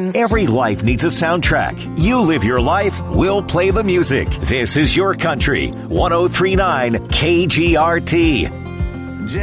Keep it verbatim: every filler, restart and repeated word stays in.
friends. Every life needs a soundtrack. You live your life, we'll play the music. This is your country. one oh three point nine K G R T.